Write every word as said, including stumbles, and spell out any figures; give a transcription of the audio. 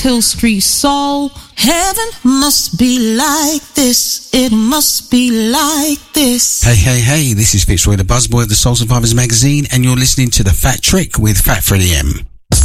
Hill Street Soul. Heaven must be like this. It must be like this. Hey, hey, hey, this is Fitzroy the Buzzboy of the Soul Survivors magazine, and you're listening to The Fat Trick with Fat Freddie M.